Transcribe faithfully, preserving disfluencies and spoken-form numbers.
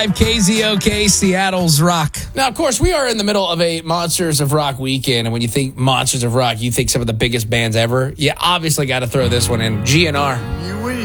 five K Z O K, Seattle's Rock. Now, of course, we are in the middle of a Monsters of Rock weekend, and when you think Monsters of Rock, you think some of the biggest bands ever. You obviously got to throw this one in. G N R.